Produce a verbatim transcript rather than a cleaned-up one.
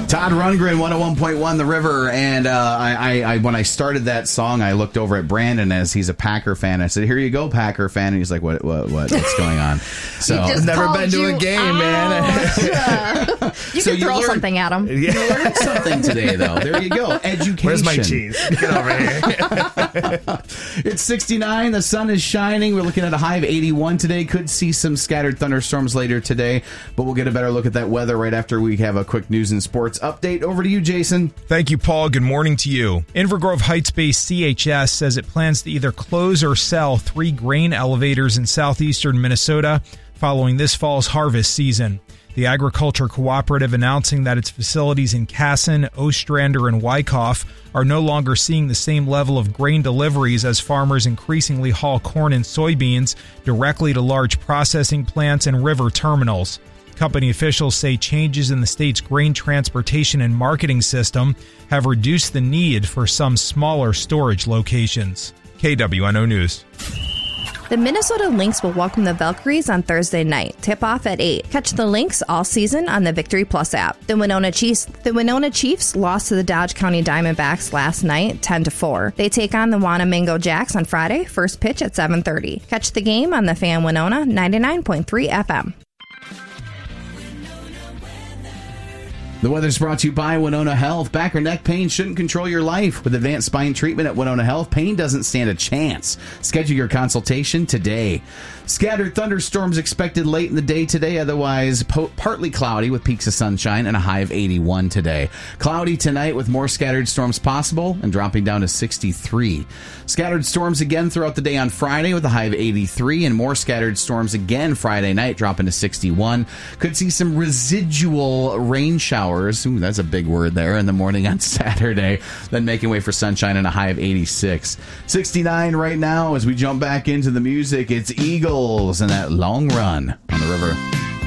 Todd Rundgren, one oh one point one The River, and uh, I, I, I when I started that song, I looked over at Brandon as he's a Packer fan. I said, "Here you go, Packer fan," and he's like, "What, what, what what's going on?" So I've never been to a game, man. You So can you throw learned- something at him. you learned something today, though. There you go, education. Where's my cheese? Get over here. It's sixty-nine. The sun is shining. We're looking at a high of eighty-one today. Could see some scattered thunderstorms later today, but we'll get a better look at that weather right after we have a quick news and sports update. Over to you, Jason. Thank you, Paul. Good morning to you. Inver Grove Heights-based C H S says it plans to either close or sell three grain elevators in southeastern Minnesota following this fall's harvest season. The agriculture cooperative announcing that its facilities in Casson, Ostrander, and Wyckoff are no longer seeing the same level of grain deliveries as farmers increasingly haul corn and soybeans directly to large processing plants and river terminals. Company officials say changes in the state's grain transportation and marketing system have reduced the need for some smaller storage locations. K W N O News. The Minnesota Lynx will welcome the Valkyries on Thursday night. Tip off at eight. Catch the Lynx all season on the Victory Plus app. The Winona Chiefs The Winona Chiefs lost to the Dodge County Diamondbacks last night, ten to four. They take on the Wanamingo Jacks on Friday, first pitch at seven thirty. Catch the game on the Fan Winona ninety-nine point three F M. The weather's brought to you by Winona Health. Back or neck pain shouldn't control your life. With advanced spine treatment at Winona Health, pain doesn't stand a chance. Schedule your consultation today. Scattered thunderstorms expected late in the day today, otherwise po- partly cloudy with peaks of sunshine and a high of eighty-one today. Cloudy tonight with more scattered storms possible and dropping down to sixty-three. Scattered storms again throughout the day on Friday with a high of eighty-three and more scattered storms again Friday night dropping to sixty-one. Could see some residual rain showers. Ooh, that's a big word there in the morning on Saturday. Then making way for sunshine and a high of eighty-six. sixty-nine right now as we jump back into the music. It's Eagles and that long run on the river.